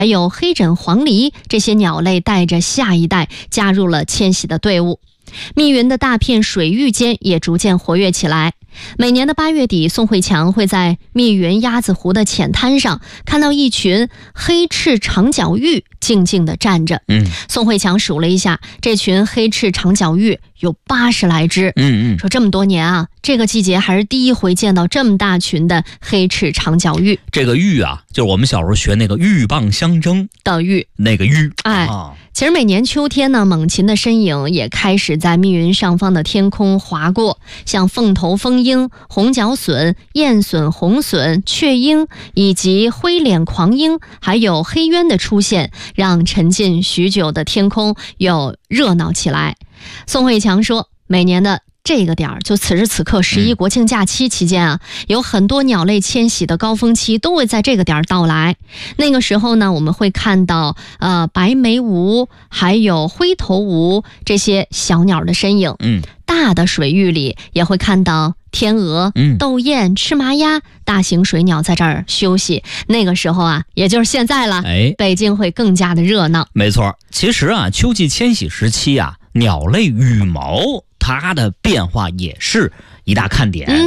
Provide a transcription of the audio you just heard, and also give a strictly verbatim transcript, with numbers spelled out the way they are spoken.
还有黑枕黄鹂这些鸟类带着下一代加入了迁徙的队伍。密云的大片水域间也逐渐活跃起来。每年的八月底，宋慧强会在密云鸭子湖的浅滩上看到一群黑翅长脚鹬静静地站着。 嗯， 宋慧强数了一下，这群黑翅长脚鹬有八十来只。 嗯嗯， 说这么多年啊，这个季节还是第一回见到这么大群的黑翅长脚鹬。 这个鹬啊，就是我们小时候学那个鹬蚌相争的鹬， 那个鹬。 哎。 啊其实每年秋天呢，猛禽的身影也开始在密云上方的天空划过，像凤头蜂鹰、红脚隼、燕隼、红隼、雀鹰以及灰脸狂鹰，还有黑鸢的出现，让沉浸许久的天空又热闹起来。宋慧强说，每年的这个点儿，就此时此刻十一国庆假期期间啊，有很多鸟类迁徙的高峰期都会在这个点儿到来。那个时候呢，我们会看到呃白眉鹕还有灰头鹕这些小鸟的身影。 嗯， 大的水域里也会看到天鹅、 嗯、 斗雁、赤麻鸭、大型水鸟在这儿休息。那个时候啊，也就是现在了， 哎， 北京会更加的热闹。 没错，其实啊，秋季迁徙时期啊，鸟类羽毛它的变化也是一大看点。嗯